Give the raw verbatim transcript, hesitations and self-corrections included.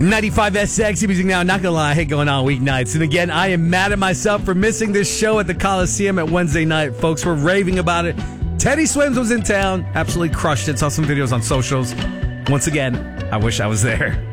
ninety-five S X music now. Not gonna lie, I hate going on weeknights. And again, I am mad at myself for missing this show at the Coliseum at Wednesday night. Folks were raving about it. Teddy Swims was in town, absolutely crushed it. Saw some videos on socials. Once again, I wish I was there.